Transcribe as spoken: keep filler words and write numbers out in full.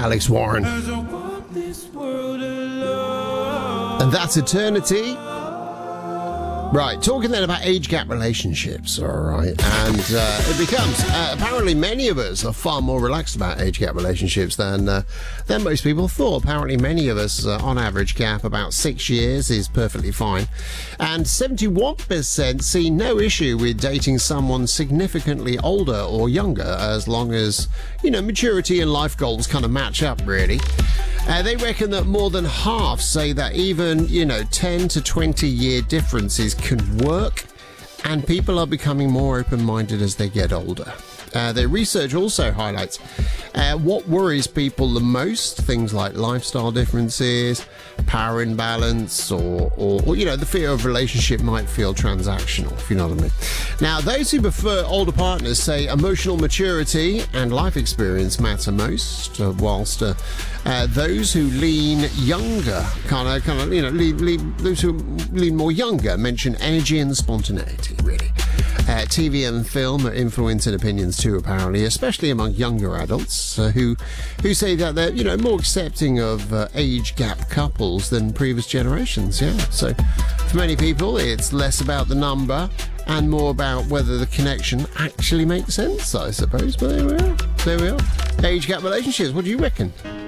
Alex Warren. As I walk this world alone. And that's Eternity. Right, talking then about age gap relationships, all right, and uh, it becomes, uh, apparently many of us are far more relaxed about age gap relationships than uh, than most people thought. Apparently many of us, uh, on average, gap about six years is perfectly fine, and seventy-one percent see no issue with dating someone significantly older or younger, as long as, you know, maturity and life goals kind of match up, really. Uh, they reckon that more than half say that even, you know, ten to twenty year differences can work, and people are becoming more open-minded as they get older. Uh, their research also highlights uh, what worries people the most, things like lifestyle differences, power imbalance, or, or, or, you know, the fear of relationship might feel transactional, if you know what I mean. Now, those who prefer older partners say emotional maturity and life experience matter most, uh, whilst uh, uh, those who lean younger, kind of, kind of, you know, lean, lean, those who lean more younger mention energy and spontaneity, really. Uh, T V and film are influencing opinions too, apparently, especially among younger adults uh, who who say that they're, you know, more accepting of uh, age gap couples than previous generations. Yeah, so for many people, it's less about the number and more about whether the connection actually makes sense, I suppose. But there we are. There we are. Age gap relationships. What do you reckon?